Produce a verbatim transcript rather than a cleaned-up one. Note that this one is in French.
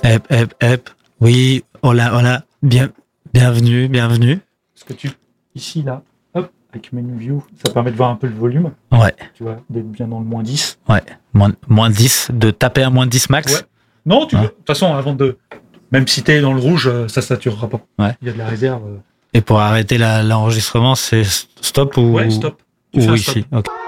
Hep, hep, hep. Oui, hola, hola. Bien, bienvenue, bienvenue. Parce que tu, ici, là, hop, avec Menu View, ça permet de voir un peu le volume. Ouais. Tu vois, d'être bien dans le moins dix. Ouais. Moins, moins dix, de taper un moins dix max. Ouais. Non, tu hein. veux. De toute façon, avant de. Même si t'es dans le rouge, ça saturera pas. Ouais. Il y a de la réserve. Et pour arrêter la, l'enregistrement, c'est stop ou. Ouais, stop. Tu ou fais un ici. stop. Ok.